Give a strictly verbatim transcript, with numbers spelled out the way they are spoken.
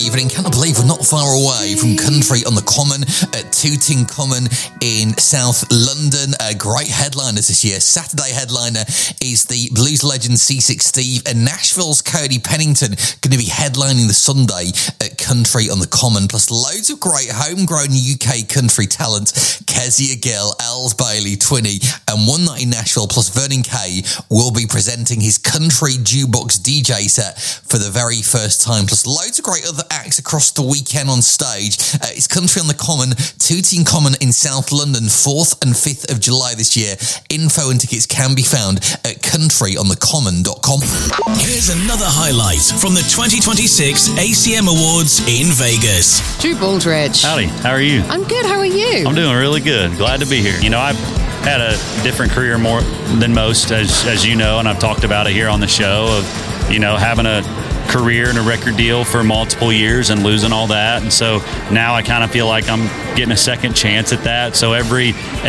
Evening. Can't believe we're not far away from Country on the Common at Tooting Common in South London. Uh, great headliners this year. Saturday headliner is the blues legend C six Steve, and Nashville's Cody Pennington going to be headlining the Sunday at Country on the Common, plus loads of great homegrown U K country talent. Kezia Gill, Els Bailey, Twinny, and One Night in Nashville, plus Vernon Kay will be presenting his country jukebox D J set for the very first time, plus loads of great other acts across the weekend on stage. Uh, it's Country on the Common, Tooting Common in South London, fourth and fifth of July this year. Info and tickets can be found at country on the common dot com. Here's another highlight from the twenty twenty-six A C M Awards in Vegas. Drew Baldridge. Howdy, how are you? I'm good, how are you? I'm doing really good. Glad to be here. You know, I've had a different career more than most, as as you know, and I've talked about it here on the show, of, you know, having a career and a record deal for multiple years and losing all that. And so now I kind of feel like I'm getting a second chance at that. So every